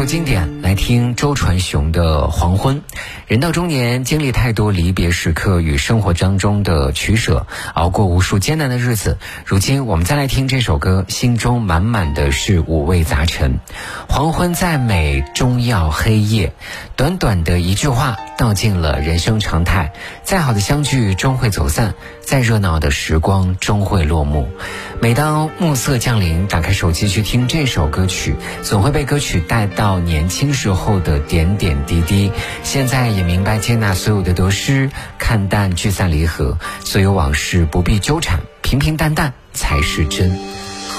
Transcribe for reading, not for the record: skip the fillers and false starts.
经典来听周传雄的《黄昏》。人到中年，经历太多离别时刻与生活当中的取舍，熬过无数艰难的日子。如今我们再来听这首歌，心中满满的是五味杂陈。黄昏再美，终要黑夜。短短的一句话，道尽了人生常态。再好的相聚终会走散，再热闹的时光终会落幕。每当暮色降临，打开手机去听这首歌曲，总会被歌曲带到年轻时候的点点滴滴。现在也明白接纳所有的得失，看淡聚散离合，所有往事不必纠缠，平平淡淡才是真。